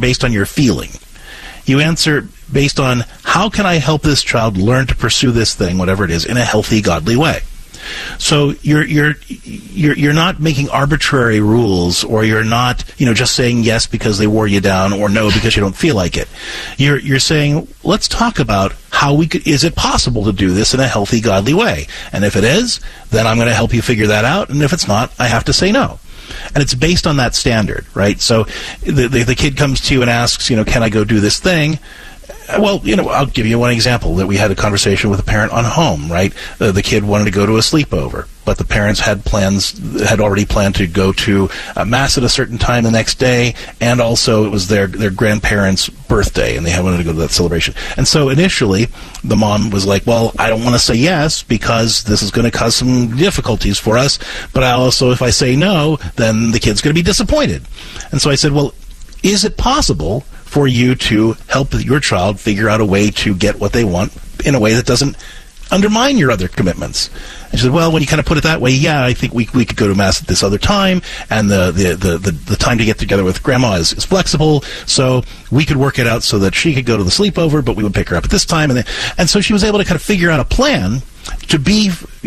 based on your feeling. You answer based on how can I help this child learn to pursue this thing, whatever it is, in a healthy, godly way. So you're not making arbitrary rules, or you're not, just saying yes because they wore you down, or no because you don't feel like it. You're saying, let's talk about how is it possible to do this in a healthy, godly way? And if it is, then I'm going to help you figure that out. And if it's not, I have to say no. And it's based on that standard, right? So the kid comes to you and asks, can I go do this thing? Well, I'll give you one example that we had a conversation with a parent on home, right? The kid wanted to go to a sleepover, but the parents had already planned to go to Mass at a certain time the next day, and also it was their grandparents' birthday, and they wanted to go to that celebration. And so initially, the mom was like, well, I don't want to say yes because this is going to cause some difficulties for us, but if I say no, then the kid's going to be disappointed. And so I said, well, is it possible for you to help your child figure out a way to get what they want in a way that doesn't undermine your other commitments? And she said, well, when you kind of put it that way, yeah, I think we could go to Mass at this other time, and the time to get together with Grandma is flexible, so we could work it out so that she could go to the sleepover, but we would pick her up at this time. And so she was able to kind of figure out a plan to be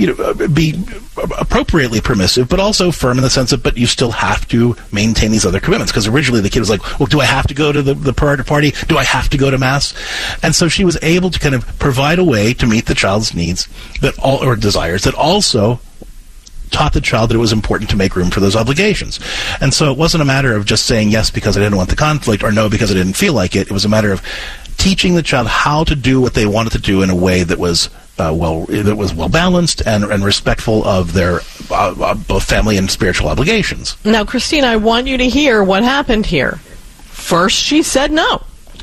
appropriately permissive, but also firm in the sense of, but you still have to maintain these other commitments. Because originally the kid was like, well, do I have to go to the party? Do I have to go to Mass? And so she was able to kind of provide a way to meet the child's needs or desires that also taught the child that it was important to make room for those obligations. And so it wasn't a matter of just saying yes because I didn't want the conflict, or no because I didn't feel like it. It was a matter of teaching the child how to do what they wanted to do in a way that was well balanced and respectful of their both family and spiritual obligations. Now, Christine, I want you to hear what happened here. First, she said no.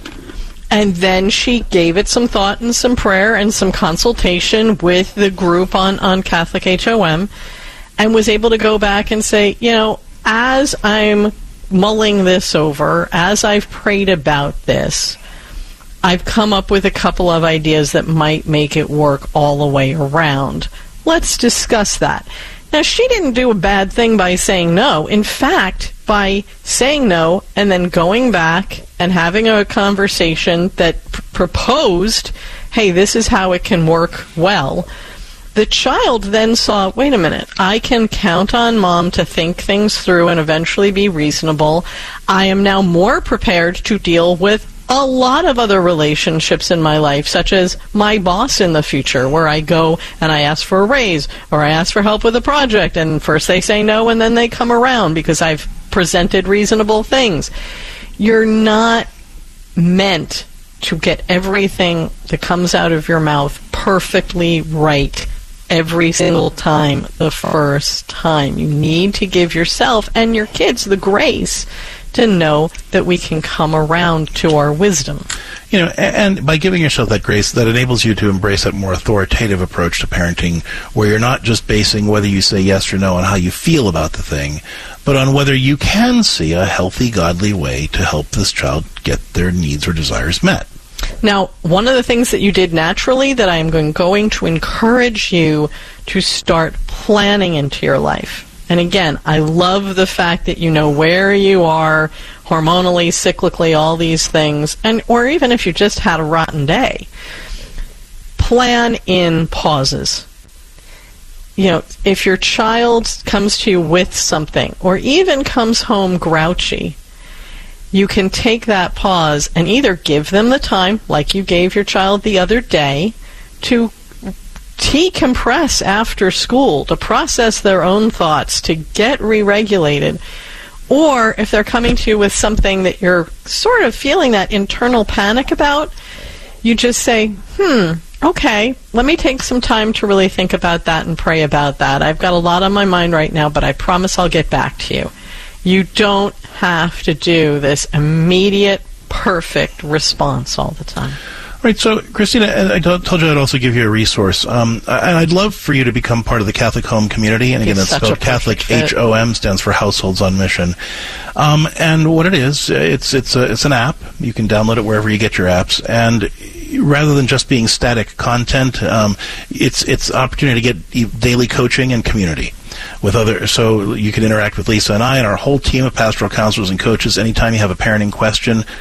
And then she gave it some thought and some prayer and some consultation with the group on Catholic HOM, and was able to go back and say, as I'm mulling this over, as I've prayed about this, I've come up with a couple of ideas that might make it work all the way around. Let's discuss that. Now, she didn't do a bad thing by saying no. In fact, by saying no and then going back and having a conversation that proposed, hey, this is how it can work well, the child then saw, wait a minute, I can count on Mom to think things through and eventually be reasonable. I am now more prepared to deal with a lot of other relationships in my life, such as my boss in the future, where I go and I ask for a raise, or I ask for help with a project, and first they say no, and then they come around because I've presented reasonable things. You're not meant to get everything that comes out of your mouth perfectly right every single time the first time. You need to give yourself and your kids the grace to know that we can come around to our wisdom. And by giving yourself that grace, that enables you to embrace that more authoritative approach to parenting, where you're not just basing whether you say yes or no on how you feel about the thing, but on whether you can see a healthy, godly way to help this child get their needs or desires met. Now, one of the things that you did naturally that I'm going to encourage you to start planning into your life. And again, I love the fact that you know where you are hormonally, cyclically, all these things, or even if you just had a rotten day. Plan in pauses. If your child comes to you with something, or even comes home grouchy, you can take that pause and either give them the time, like you gave your child the other day, to decompress after school, to process their own thoughts, to get re-regulated. Or if they're coming to you with something that you're sort of feeling that internal panic about, you just say, okay, let me take some time to really think about that and pray about that. I've got a lot on my mind right now, but I promise I'll get back to you. You don't have to do this immediate, perfect response all the time. Right, so Christina, I told you I'd also give you a resource, and I'd love for you to become part of the Catholic Home community, and again, that's spelled Catholic HOM, stands for Households on Mission. And what it is, it's an app. You can download it wherever you get your apps, and rather than just being static content, it's an opportunity to get daily coaching and community with others. So you can interact with Lisa and I and our whole team of pastoral counselors and coaches anytime you have a parenting question.